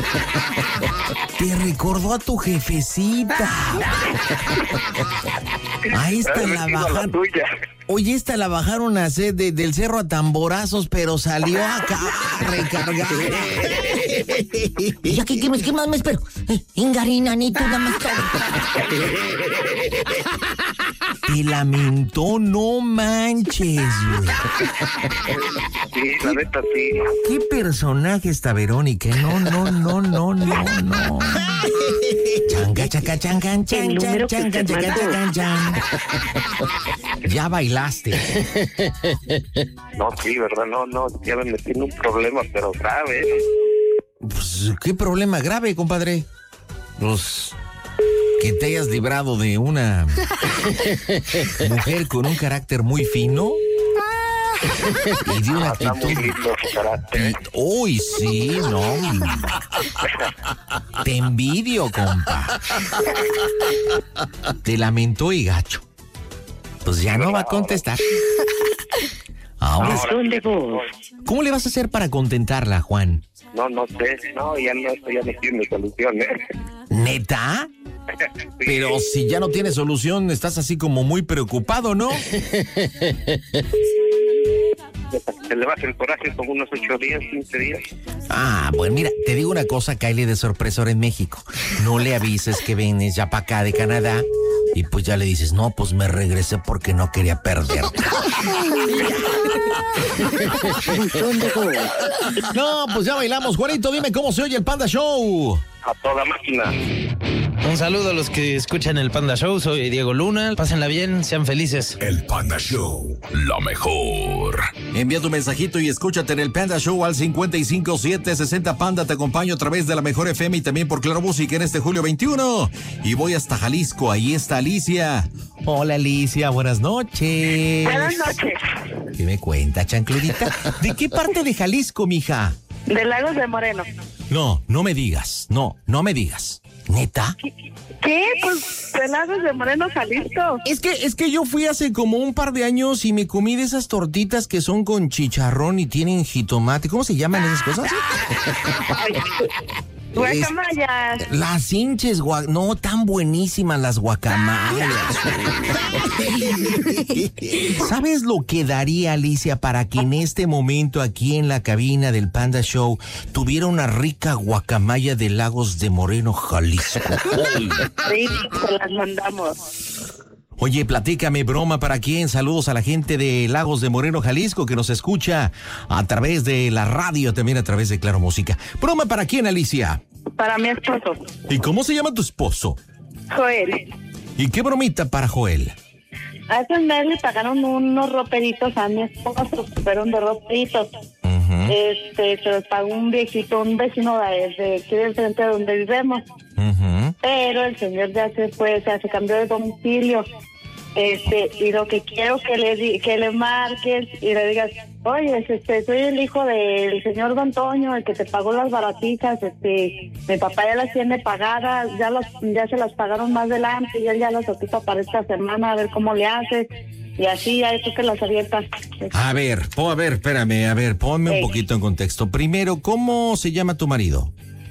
Te recordó a tu jefecita. Ahí está la bajaron. Oye, esta la bajaron a hacer del cerro a tamborazos, pero salió acá recargada. ¿Ya qué más me espero? Ingarina, ni tú nada más. Te lamentó, no manches, güey. Sí, la neta sí. ¿Qué personaje esta Verónica? No. Changa, chaca, changan, chan, chan, changa, chaca, chacan, chan. Ya bailaste. No, sí, ¿verdad? No, ya me metí en un problema, pero grave. Pues, ¿qué problema grave, compadre? Pues, que te hayas librado de una mujer con un carácter muy fino y de una Está muy actitud. lindo su carácter. Uy, sí, no. Te envidio, compa. Te lamentó y gacho. Pues ya no va a contestar. Ahora, ¿cómo le vas a hacer para contentarla, Juan? No sé. No, ya no tiene solución, ¿eh? ¿Neta? Sí. Pero si ya no tiene solución, estás así como muy preocupado, ¿no? Se le baja el coraje como unos 8 días, 15 días. Ah, bueno, mira, te digo una cosa, Kylie de sorpresor en México. No le avises que vienes ya para acá de Canadá y pues ya le dices, no, pues me regresé porque no quería perder. No, pues ya bailamos. Juanito, dime cómo se oye el Panda Show. A toda máquina. Un saludo a los que escuchan el Panda Show. Soy Diego Luna. Pásenla bien, sean felices. El Panda Show, lo mejor. Envía tu mensajito y escúchate en el Panda Show al 55760 Panda. Te acompaño a través de la Mejor FM y también por Claro Música en este julio 21. Y voy hasta Jalisco. Ahí está Alicia. Hola, Alicia. Buenas noches. Buenas noches. ¿Qué me cuenta, chancludita? ¿De qué parte de Jalisco, mija? De Lagos de Moreno. No me digas. No me digas. ¿Neta? ¿Qué? Pues de Lagos de Moreno, Jalisco. Es que yo fui hace como un par de años y me comí de esas tortitas que son con chicharrón y tienen jitomate. ¿Cómo se llaman esas cosas? Guacamayas. Las hinches, no, tan buenísimas las guacamayas. ¿Sabes lo que daría, Alicia, para que en este momento aquí en la cabina del Panda Show tuviera una rica guacamaya de Lagos de Moreno, Jalisco? Sí, se las mandamos. Oye, platícame, broma, ¿para quién? Saludos a la gente de Lagos de Moreno, Jalisco, que nos escucha a través de la radio, también a través de Claro Música. ¿Broma para quién, Alicia? Para mi esposo, ¿Y cómo se llama tu esposo? Joel. ¿Y qué bromita para Joel? Hace un mes le pagaron unos roperitos a mi esposo, fueron de roperitos. Se los pagó un viejito, un vecino de aquí del frente de donde vivimos. Pero el señor ya se fue, o sea, se cambió de domicilio. Y lo que quiero que le marques y le digas, oye, soy el hijo del señor Don Toño, el que te pagó las baratijas, mi papá ya las tiene pagadas, ya se las pagaron más adelante y él ya las ocupa para esta semana, a ver cómo le hace. Y así, ahí tú que las abiertas. A ver, espérame, ponme un poquito en contexto. Primero, ¿cómo se llama tu marido?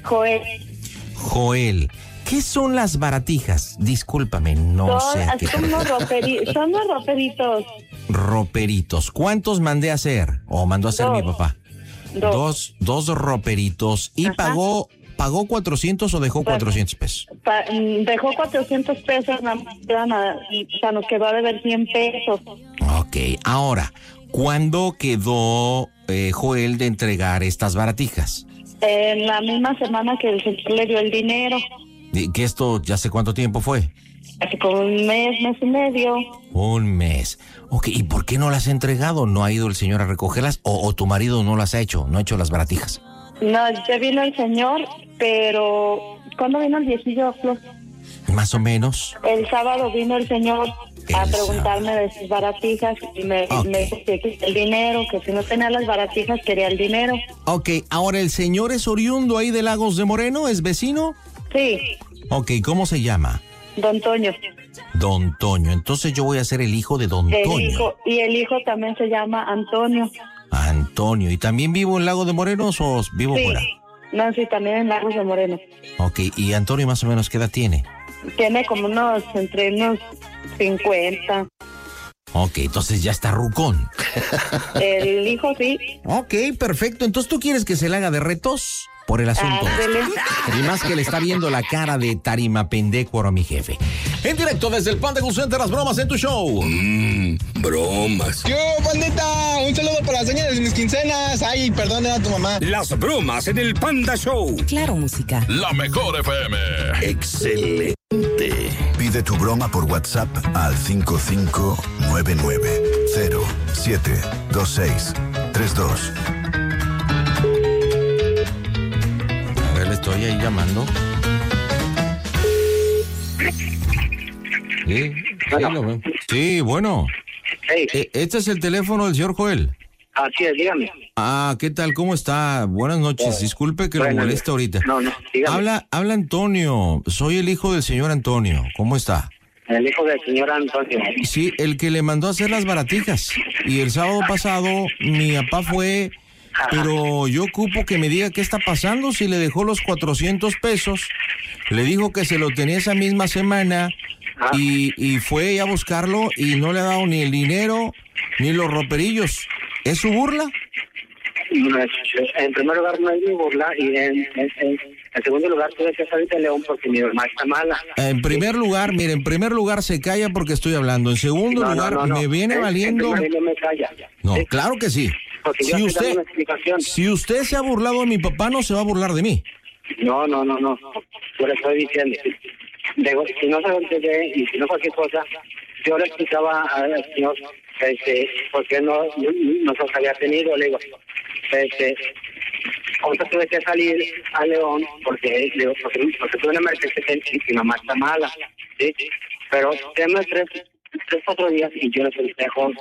Joel. ¿Qué son las baratijas? Discúlpame, no sé a qué te refieres. Son los roperitos. Roperitos. ¿Cuántos mandé a hacer? ¿O mandó a hacer mi papá? Dos roperitos. ¿Y pagó 400 o dejó 400 pesos? Dejó 400 pesos, nos quedó a deber 100 pesos. Ok, ahora, ¿cuándo quedó Joel de entregar estas baratijas? En la misma semana que el señor le dio el dinero. ¿Que esto ya sé cuánto tiempo fue? Hace como un mes y medio. Un mes. Ok, ¿y por qué no las ha entregado? ¿No ha ido el señor a recogerlas? ¿O tu marido no las ha hecho? ¿No ha hecho las baratijas? No, ya vino el señor, pero ¿cuándo vino el viejillo, Flor? Más o menos. El sábado vino el señor a preguntarme de sus baratijas y me dijo que el dinero, que si no tenía las baratijas quería el dinero. Ok, ahora el señor es oriundo ahí de Lagos de Moreno, ¿es vecino? Sí. Ok, ¿cómo se llama? Don Toño. Don Toño, entonces yo voy a ser el hijo de Don Toño. Y el hijo también se llama Antonio. Antonio, ¿y también vivo en Lago de Moreno o vivo fuera? No, sí, también en Lagos de Moreno. Ok, ¿y Antonio más o menos qué edad tiene? Tiene como entre unos 50. Ok, entonces ya está rucón. El hijo sí. Ok, perfecto. Entonces, ¿tú quieres que se le haga de retos por el asunto? Y más que le está viendo la cara de tarima pendecuaro a mi jefe. En directo desde el Panda Cool Center, las bromas en tu show. Bromas. ¡Yo, pandita! Un saludo para las señas de mis quincenas. Ay, perdona a tu mamá. Las bromas en el Panda Show. Claro, música. La mejor FM. Excelente. Pide tu broma por WhatsApp al 5599072632. A ver, le estoy ahí llamando. Sí, lo veo. Sí, bueno. Hey. Este es el teléfono del señor Joel. Así es, dígame. Ah, ¿qué tal? ¿Cómo está? Buenas noches. Disculpe que lo moleste ahorita. No, dígame. Habla Antonio. Soy el hijo del señor Antonio. ¿Cómo está? El hijo del señor Antonio. Sí, el que le mandó a hacer las baratijas. Y el sábado pasado mi papá fue, pero yo ocupo que me diga qué está pasando, si le dejó los 400 pesos. Le dijo que se lo tenía esa misma semana y fue a buscarlo y no le ha dado ni el dinero ni los roperillos. ¿Es su burla? En primer lugar, no es mi burla, y en segundo lugar, tuve que salir de León porque mi mamá está mala. En primer lugar, mire, en primer lugar se calla porque estoy hablando. En segundo lugar, me viene valiendo. No me calla. No, claro que sí. Porque yo estoy dando una explicación. Si usted se ha burlado de mi papá, no se va a burlar de mí. No. Yo le estoy diciendo. Digo, si no se lo entendé y si no cualquier cosa, yo le explicaba al señor por qué no nos había tenido. Le digo, ahorita tuve que salir a León porque tuve una emergencia y mi mamá está mala, ¿sí? Pero denme 3-4 días y yo les dejo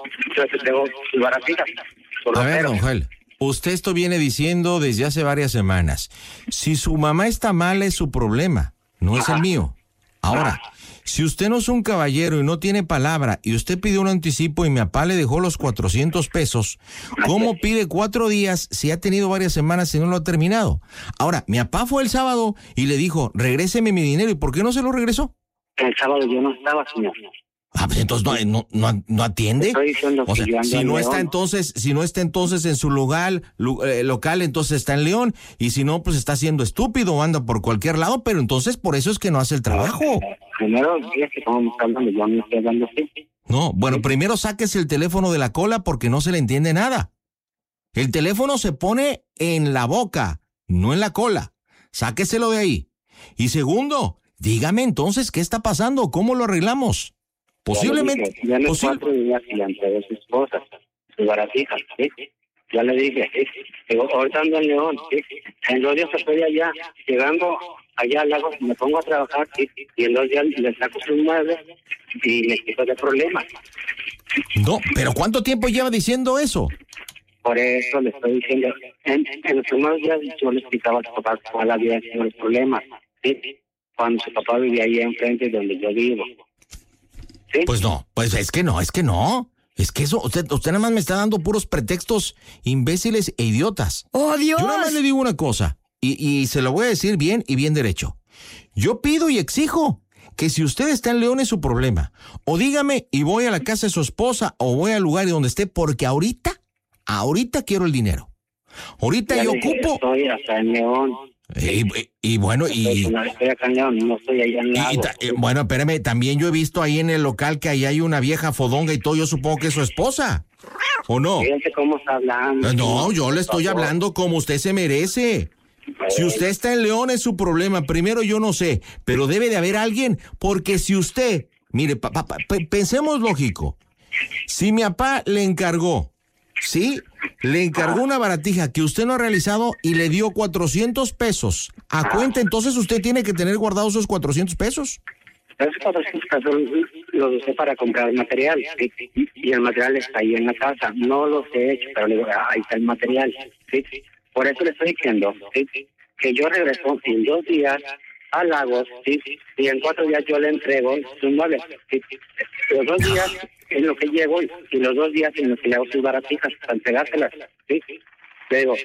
sus baratijas. A ver, don Joel, usted esto viene diciendo desde hace varias semanas. Si su mamá está mala es su problema, no es el mío. Ahora, si usted no es un caballero y no tiene palabra y usted pidió un anticipo y mi papá le dejó los 400 pesos, ¿cómo pide 4 días si ha tenido varias semanas y no lo ha terminado? Ahora, mi papá fue el sábado y le dijo, regréseme mi dinero. ¿Y por qué no se lo regresó? El sábado yo no estaba, señor. Ah, pues entonces no atiende. Estoy diciendo o sea, que si no está entonces en su lugar local, entonces está en León, y si no, pues está siendo estúpido o anda por cualquier lado, pero entonces por eso es que no hace el trabajo. Primero días que estamos hablando, yo no estoy hablando así. No, bueno, primero sáquese el teléfono de la cola porque no se le entiende nada. El teléfono se pone en la boca, no en la cola. Sáqueselo de ahí. Y segundo, dígame entonces qué está pasando, ¿cómo lo arreglamos? Posiblemente. Ya le 4 días y le entregó sus cosas, sus baratijas, ¿sí? Ya le dije, ¿sí? Digo, ahorita ando en León, ¿sí? En 2 días estoy allá, llegando allá al lago, me pongo a trabajar, ¿sí? Y en 2 días le saco sus muebles y me quito de problemas. No, pero ¿cuánto tiempo lleva diciendo eso? Por eso le estoy diciendo, en los primeros días yo le explicaba a su papá cuál había sido el problema, ¿sí? Cuando su papá vivía ahí enfrente de donde yo vivo. ¿Sí? Pues no, pues es que no. Es que eso, usted nada más me está dando puros pretextos imbéciles e idiotas. ¡Oh, Dios! Yo nada más le digo una cosa, y se lo voy a decir bien y bien derecho. Yo pido y exijo que si usted está en León es su problema. O dígame y voy a la casa de su esposa o voy al lugar donde esté, porque ahorita quiero el dinero. Ahorita ya yo ocupo... Estoy hasta en León. Y bueno, No estoy acá en León, no estoy allá en Lago. Bueno, espérame, también yo he visto ahí en el local que ahí hay una vieja fodonga y todo, yo supongo que es su esposa, ¿o no? Fíjense cómo está hablando. No, yo le estoy hablando como usted se merece. Si usted está en León es su problema, primero yo no sé, pero debe de haber alguien, porque si usted, mire, pensemos lógico, si mi papá le encargó, ¿sí? Le encargó una baratija que usted no ha realizado y le dio 400 pesos a cuenta, entonces usted tiene que tener guardados esos 400 pesos. Esos 400 pesos los usé para comprar material, ¿sí? Y el material está ahí en la casa. No los he hecho, pero le digo, ahí está el material, ¿sí? Por eso le estoy diciendo, ¿sí? Que yo regreso en 2 días a Lagos, ¿sí? Y en 4 días yo le entrego sus muebles, ¿sí? Los 2 días en lo que llego y los 2 días en los que le hago sus baratijas para entregárselas, ¿sí? Le digo,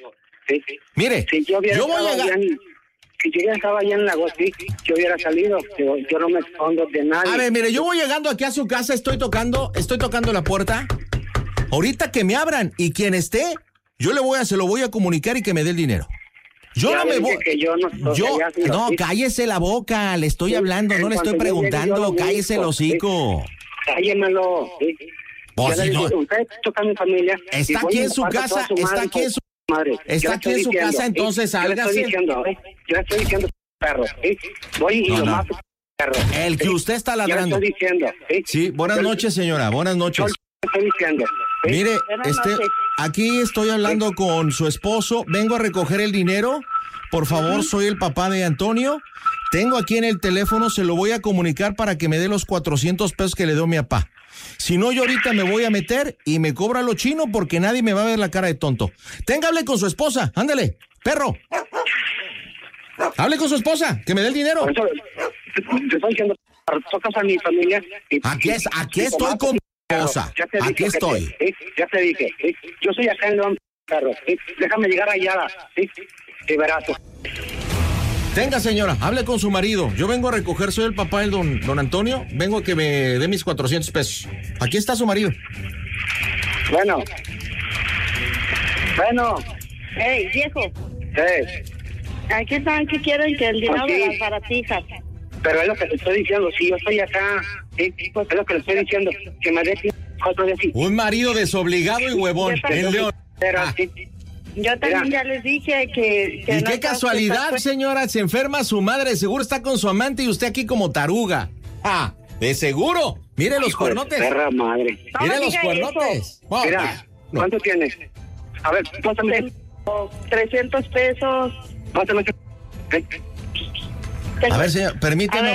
Sí. Mire, Si yo hubiera yo voy a estado llegar... si yo ya estaba allá en la sí, yo hubiera salido. Yo no me escondo de nadie. A ver, mire, yo voy llegando aquí a su casa, estoy tocando la puerta. Ahorita que me abran y quien esté, se lo voy a comunicar y que me dé el dinero. Yo ya no me voy. Que Cállese la boca, le estoy hablando, no le estoy preguntando, cállese el hocico. Cállemelo. Pues si no, usted toca a mi familia. está aquí en su casa, está aquí en su madre. Está aquí en su casa, entonces sálgase. Yo estoy diciendo, perro. Voy y lo mato, perro. El que usted está ladrando. Yo estoy diciendo. Sí, buenas noches, señora, buenas noches. Estoy diciendo. Mire, aquí estoy hablando con su esposo, vengo a recoger el dinero, por favor, soy el papá de Antonio, tengo aquí en el teléfono, se lo voy a comunicar para que me dé los 400 pesos que le dio mi papá. Si no, yo ahorita me voy a meter y me cobra lo chino porque nadie me va a ver la cara de tonto. Hable con su esposa, ándale, perro. Hable con su esposa, que me dé el dinero. Te estoy diciendo, tocas a mi familia. Aquí estoy con... Aquí estoy. Ya te dije. Yo soy acá en León, perro. Déjame llegar allá. De barato. Tenga, señora, hable con su marido. Yo vengo a recoger, soy el papá del don Antonio. Vengo a que me dé mis 400 pesos. Aquí está su marido. Bueno. Hey, viejo. Aquí están que quieren que el dinero de las baratijas. Pero es lo que te estoy diciendo, si yo estoy acá, es lo que le estoy diciendo, que me dé 4 días. Un marido desobligado y huevón en León. Yo también ya les dije que y qué casualidad, señora, se enferma su madre, seguro está con su amante y usted aquí como taruga. De seguro. Mire los cuernotes. Perra madre. Mire los cuernotes. Mira, ¿cuánto tienes? A ver, pásame. 300 pesos. Pásame. A ver, señor, permíteme.